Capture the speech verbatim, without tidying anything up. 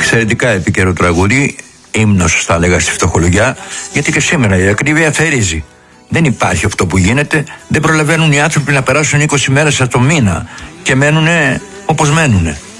εξαιρετικά επίκαιρο τραγούδι, ύμνος θα έλεγα στη φτωχολογιά, γιατί και σήμερα η ακρίβεια θερίζει. Δεν υπάρχει αυτό που γίνεται, δεν προλαβαίνουν οι άνθρωποι να περάσουν είκοσι μέρες από το μήνα και μένουνε όπως μένουνε.